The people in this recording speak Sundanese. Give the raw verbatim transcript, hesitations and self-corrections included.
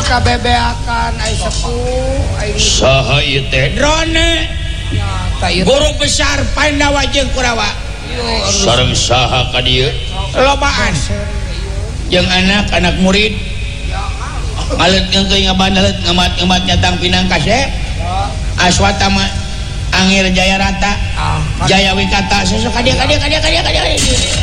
kabebeakan ai sepuh ai saha ieu teh drone guru besar Pandawa jeung Kurawa sareng saha ka dieu lobaan jeung anak-anak murid alet ngeukeung ngabandaleut ngamat-ngamat nyatang pinang kasep Aswatama Angir Jaya Rata Jaya Wikata sesuk ka dieu ka dieu ka dieu ka dieu